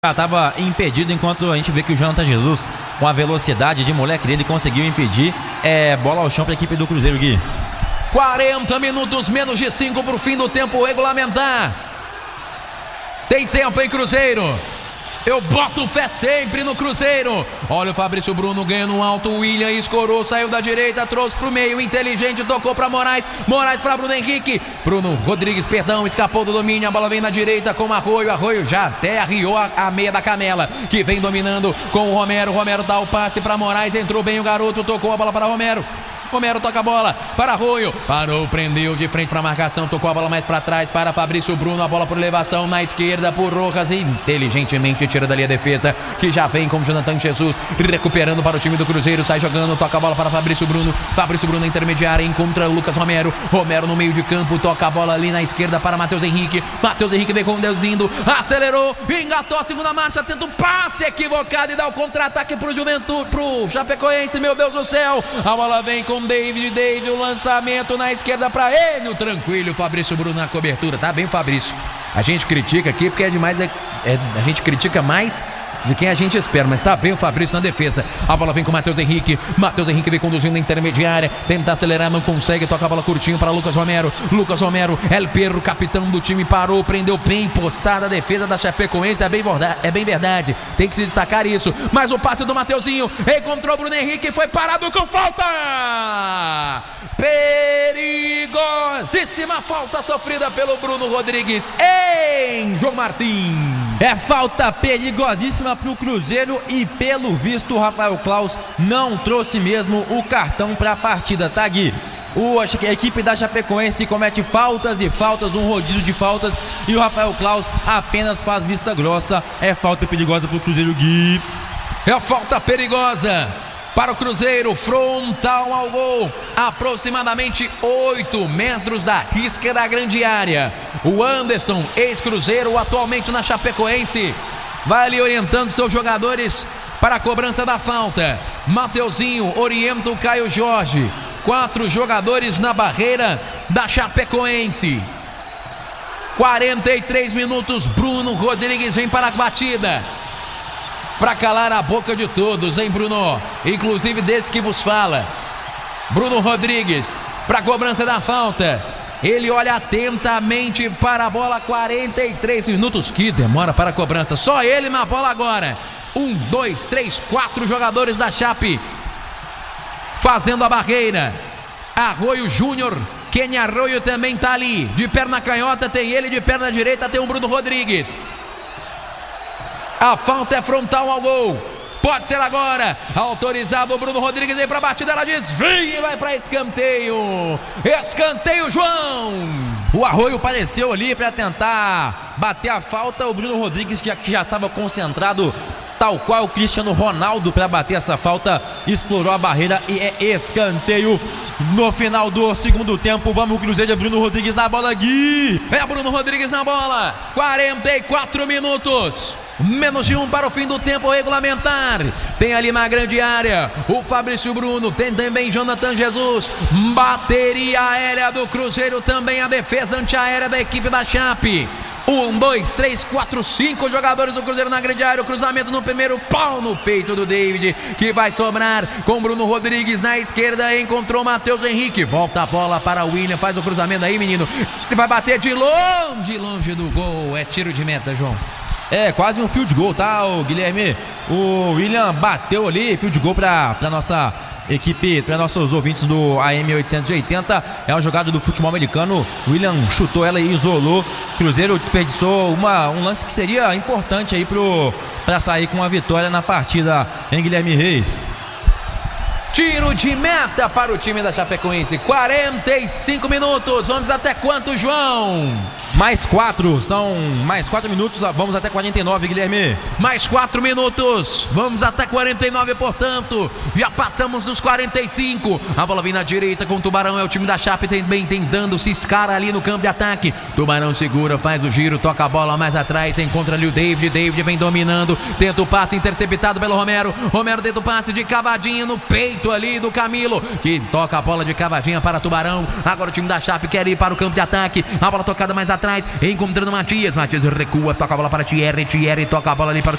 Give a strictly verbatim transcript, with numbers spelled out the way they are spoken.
Estava impedido, enquanto a gente vê que o Jonathan Jesus, com a velocidade de moleque dele, conseguiu impedir. É bola ao chão para a equipe do Cruzeiro, Gui. quarenta minutos, menos de cinco para o fim do tempo regulamentar. Tem tempo, hein, Cruzeiro? Eu boto fé sempre no Cruzeiro. Olha o Fabrício Bruno ganhando um alto. O William escorou, saiu da direita, trouxe pro meio. Inteligente, tocou pra Moraes. Moraes pra Bruno Henrique. Bruno Rodrigues, perdão, escapou do domínio. A bola vem na direita com o Arroio. Arroio já até arriou a, a meia da Camela, que vem dominando com o Romero. Romero dá o passe pra Moraes. Entrou bem o garoto, tocou a bola para Romero. Romero toca a bola para Arroio, parou, prendeu de frente para a marcação, tocou a bola mais para trás para Fabrício Bruno, a bola por elevação na esquerda por Rojas e inteligentemente tira dali a defesa, que já vem com o Jonathan Jesus, recuperando para o time do Cruzeiro, sai jogando, toca a bola para Fabrício Bruno, Fabrício Bruno na intermediária, encontra Lucas Romero, Romero no meio de campo, toca a bola ali na esquerda para Matheus Henrique, Matheus Henrique vem conduzindo, acelerou, engatou a segunda marcha, tenta um passe equivocado e dá o contra-ataque pro Juventude, pro Chapecoense, meu Deus do céu, a bola vem com David, David, o lançamento na esquerda para ele, o tranquilo, Fabrício Bruno na cobertura, tá bem, Fabrício. A gente critica aqui porque é demais, é, é, a gente critica mais de quem a gente espera, mas tá bem o Fabrício na defesa. A bola vem com o Matheus Henrique, Matheus Henrique vem conduzindo na intermediária, tenta acelerar, não consegue, toca a bola curtinho para Lucas Romero, Lucas Romero, El Perro, capitão do time, parou, prendeu bem postada a defesa da Chapecoense, é bem, é bem verdade, tem que se destacar isso, mas o passe do Mateuzinho, encontrou o Bruno Henrique, foi parado com falta, perigosíssima falta sofrida pelo Bruno Rodrigues em João Martins. É falta perigosíssima para o Cruzeiro e, pelo visto, o Rafael Claus não trouxe mesmo o cartão para a partida, tá, Gui? O, a equipe da Chapecoense comete faltas e faltas, um rodízio de faltas, e o Rafael Claus apenas faz vista grossa. É falta perigosa para o Cruzeiro, Gui. É falta perigosa para o Cruzeiro, frontal ao gol, aproximadamente oito metros da risca da grande área. O Anderson, ex-Cruzeiro, atualmente na Chapecoense, vai ali orientando seus jogadores para a cobrança da falta. Mateuzinho orienta o Caio Jorge. Quatro jogadores na barreira da Chapecoense. quarenta e três minutos, Bruno Rodrigues vem para a batida, para calar a boca de todos, hein, Bruno? Inclusive desse que vos fala. Bruno Rodrigues para a cobrança da falta. Ele olha atentamente para a bola. Quarenta e três minutos, que demora para a cobrança. Só ele na bola agora. Um, dois, três, quatro jogadores da Chape fazendo a barreira. Arroio Júnior, Kenny Arroio também tá ali. De perna canhota tem ele, de perna direita tem o Bruno Rodrigues. A falta é frontal ao gol. Pode ser agora. Autorizado o Bruno Rodrigues, vem para a batida, ela desvia e vai para escanteio. Escanteio, João. O Arroio apareceu ali para tentar bater a falta. O Bruno Rodrigues, que já estava concentrado, tal qual o Cristiano Ronaldo, para bater essa falta, explorou a barreira e é escanteio. No final do segundo tempo, vamos, Cruzeiro, Bruno Rodrigues na bola, Gui. É Bruno Rodrigues na bola. quarenta e quatro minutos. Menos de um para o fim do tempo regulamentar. Tem ali na grande área o Fabrício Bruno, tem também Jonathan Jesus. Bateria aérea do Cruzeiro, também a defesa antiaérea da equipe da Chape. Um, dois, três, quatro, cinco jogadores do Cruzeiro na grande área. O cruzamento no primeiro, pau no peito do David, que vai sobrar com Bruno Rodrigues na esquerda. Encontrou Matheus Henrique, volta a bola para o William, faz o cruzamento aí, menino. Ele vai bater de longe, longe do gol. É tiro de meta, João. É quase um field goal, tá, o Guilherme? O William bateu ali, field goal para para nossa equipe, para nossos ouvintes do A M oitocentos e oitenta. É uma jogada do futebol americano. O William chutou ela e isolou. Cruzeiro desperdiçou uma, um lance que seria importante aí para sair com uma vitória na partida, em Guilherme Reis. Tiro de meta para o time da Chapecoense. quarenta e cinco minutos. Vamos até quanto, João? Mais quatro, são mais quatro minutos, vamos até quarenta e nove, Guilherme. Mais quatro minutos, vamos até quarenta e nove, portanto, já passamos dos quarenta e cinco. A bola vem na direita com o Tubarão, é o time da Chape também tentando se escarar ali no campo de ataque. Tubarão segura, faz o giro, toca a bola mais atrás, encontra ali o David, David vem dominando, tenta o passe interceptado pelo Romero. Romero tenta o passe de cavadinha no peito ali do Camilo, que toca a bola de cavadinha para Tubarão. Agora o time da Chape quer ir para o campo de ataque, a bola tocada mais atrás. atrás, encontrando Matias. Matias recua, toca a bola para Thierry. Thierry toca a bola ali para o